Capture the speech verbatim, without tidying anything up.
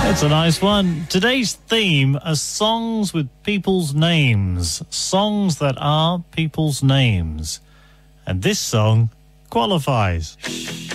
That's a nice one. Today's theme are songs with people's names. Songs that are people's names. And this song qualifies.